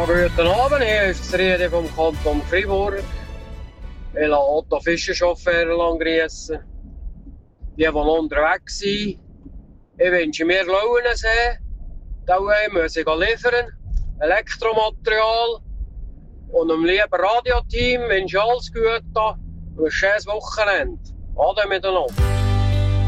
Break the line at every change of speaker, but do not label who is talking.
Ja, guten Abend, hier ist das Rede vom Kanton Fribourg. Ich will Otto Fischerchauffeur grüßen. Die noch unterwegs sind. Ich wünsche mir Lauensee. Daheim muss ich liefern. Elektromaterial. Und dem lieben Radioteam wünsche ich alles Gute und ein schönes Wochenende. Ade miteinander.